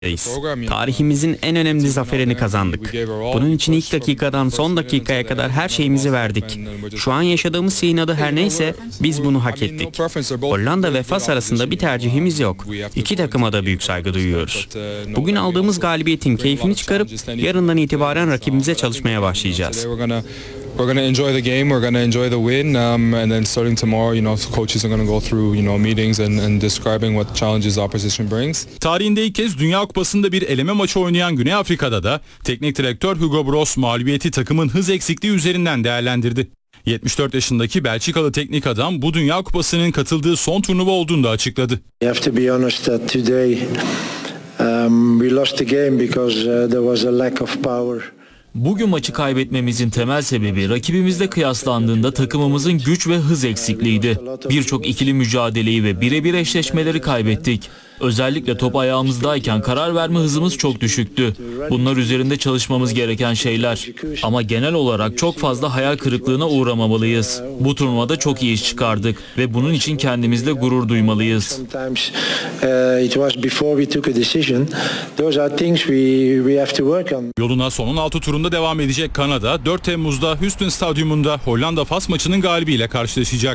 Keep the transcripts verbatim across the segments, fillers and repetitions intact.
Tarihimizin en önemli zaferini kazandık. Bunun için ilk dakikadan son dakikaya kadar her şeyimizi verdik. Şu an yaşadığımız şeyin adı her neyse biz bunu hak ettik. Hollanda ve Fas arasında bir tercihimiz yok. İki takıma da büyük saygı duyuyoruz. Bugün aldığımız galibiyetin keyfini çıkarıp yarından itibaren rakibimize çalışmaya başlayacağız. We're going to enjoy the game, we're going to enjoy the win, um, and then starting tomorrow, you know, coaches are going to go through, you know, meetings and, and describing what challenges the opposition brings. Tarihinde ilk kez Dünya Kupası'nda bir eleme maçı oynayan Güney Afrika'da da teknik direktör Hugo Broos mağlubiyeti takımın hız eksikliği üzerinden değerlendirdi. yetmiş dört yaşındaki Belçikalı teknik adam bu Dünya Kupası'nın katıldığı son turnuva olduğunu da açıkladı. You have to be honest that today um, we lost the game because uh, there was a lack of power. Bugün maçı kaybetmemizin temel sebebi rakibimizle kıyaslandığında takımımızın güç ve hız eksikliğiydi. Birçok ikili mücadeleyi ve birebir eşleşmeleri kaybettik. Özellikle top ayağımızdayken karar verme hızımız çok düşüktü. Bunlar üzerinde çalışmamız gereken şeyler. Ama genel olarak çok fazla hayal kırıklığına uğramamalıyız. Bu turnuvada çok iyi iş çıkardık ve bunun için kendimizle gurur duymalıyız. Yoluna son on altı turunda devam edecek Kanada, dört Temmuz'da Houston Stadyumunda Hollanda-Fas maçının galibiyle karşılaşacak.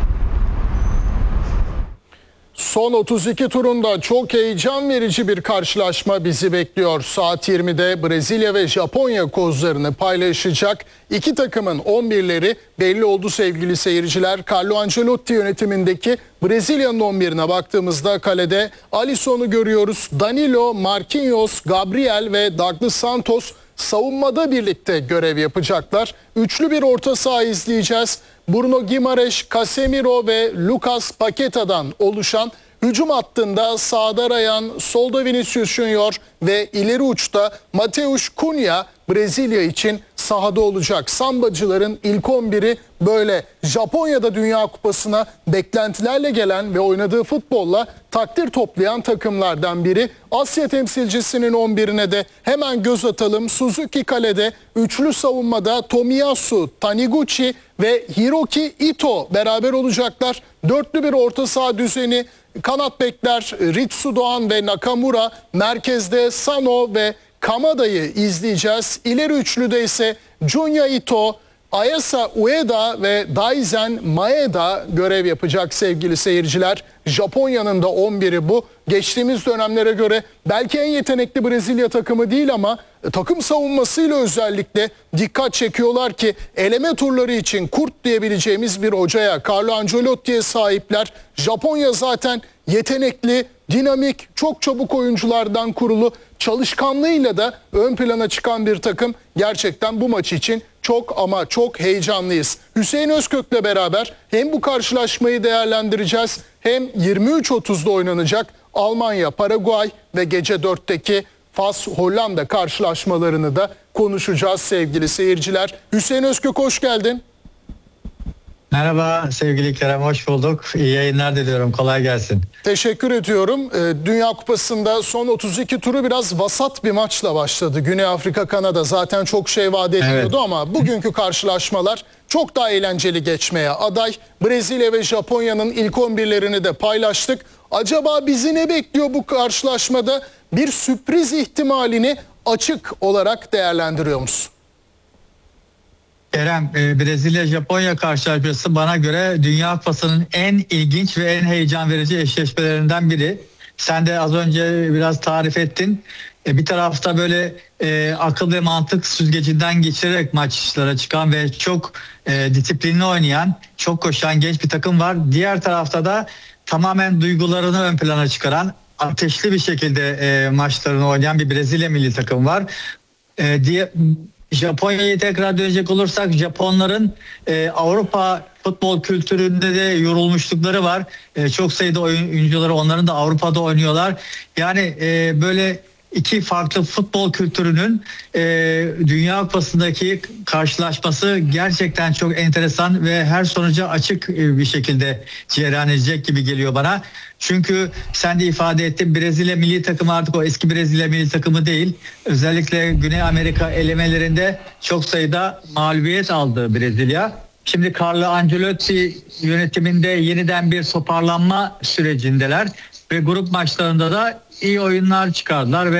Son otuz iki turunda çok heyecan verici bir karşılaşma bizi bekliyor. Saat yirmide Brezilya ve Japonya kozlarını paylaşacak. İki takımın on birleri belli oldu sevgili seyirciler. Carlo Ancelotti yönetimindeki Brezilya'nın on birine baktığımızda kalede Alisson'u görüyoruz. Danilo, Marquinhos, Gabriel ve Douglas Santos savunmada birlikte görev yapacaklar. Üçlü bir orta saha izleyeceğiz. Bruno Guimaraes, Casemiro ve Lucas Paqueta'dan oluşan hücum hattında sağda Ryan, solda Vinicius Junior ve ileri uçta Mateus Cunha Brezilya için sahada olacak. Sambacıların ilk on biri böyle. Japonya'da Dünya Kupası'na beklentilerle gelen ve oynadığı futbolla takdir toplayan takımlardan biri. Asya temsilcisinin on birine de hemen göz atalım. Suzuki kalede, üçlü savunmada Tomiyasu, Taniguchi ve Hiroki Ito beraber olacaklar. Dörtlü bir orta saha düzeni. Kanat bekler Ritsu Doğan ve Nakamura, merkezde Sano ve Kamada'yı izleyeceğiz. İleri üçlüde ise Junya Ito, Ayasa Ueda ve Daizen Maeda görev yapacak sevgili seyirciler. Japonya'nın da on biri bu. Geçtiğimiz dönemlere göre belki en yetenekli Brezilya takımı değil ama takım savunmasıyla özellikle dikkat çekiyorlar ki eleme turları için kurt diyebileceğimiz bir hocaya, Carlo Ancelotti'ye sahipler. Japonya zaten yetenekli, dinamik, çok çabuk oyunculardan kurulu, çalışkanlığıyla da ön plana çıkan bir takım. Gerçekten bu maç için çok ama çok heyecanlıyız. Hüseyin Özkök'le beraber hem bu karşılaşmayı değerlendireceğiz hem yirmi üç otuzda oynanacak Almanya, Paraguay ve gece dörtteki Fas-Hollanda karşılaşmalarını da konuşacağız sevgili seyirciler. Hüseyin Özkök hoş geldin. Merhaba sevgili Kerem, hoş bulduk. İyi yayınlar diliyorum, kolay gelsin. Teşekkür ediyorum. Dünya Kupası'nda son otuz iki turu biraz vasat bir maçla başladı. Güney Afrika, Kanada zaten çok şey vaat ediyordu evet. Ama bugünkü karşılaşmalar çok daha eğlenceli geçmeye aday. Brezilya ve Japonya'nın ilk on birlerini de paylaştık. Acaba bizi ne bekliyor bu karşılaşmada? Bir sürpriz ihtimalini açık olarak değerlendiriyor musun? Kerem, Brezilya-Japonya karşılaşması bana göre Dünya Kupası'nın en ilginç ve en heyecan verici eşleşmelerinden biri. Sen de az önce biraz tarif ettin. Bir tarafta böyle e, akıl ve mantık süzgecinden geçirerek maçlara çıkan ve çok e, disiplinli oynayan, çok koşan genç bir takım var. Diğer tarafta da tamamen duygularını ön plana çıkaran, ateşli bir şekilde e, maçlarını oynayan bir Brezilya milli takım var. E, diye Japonya'ya tekrar dönecek olursak Japonların e, Avrupa futbol kültüründe de yorulmuşlukları var. E, çok sayıda oyuncuları onların da Avrupa'da oynuyorlar. Yani e, böyle iki farklı futbol kültürünün e, Dünya Kupası'ndaki karşılaşması gerçekten çok enteresan ve her sonuca açık e, bir şekilde cereyan edecek gibi geliyor bana. Çünkü sen de ifade ettin, Brezilya milli takımı artık o eski Brezilya milli takımı değil. Özellikle Güney Amerika elemelerinde çok sayıda mağlubiyet aldı Brezilya. Şimdi Carlo Ancelotti yönetiminde yeniden bir toparlanma sürecindeler. ve grup maçlarında da iyi oyunlar çıkardılar ve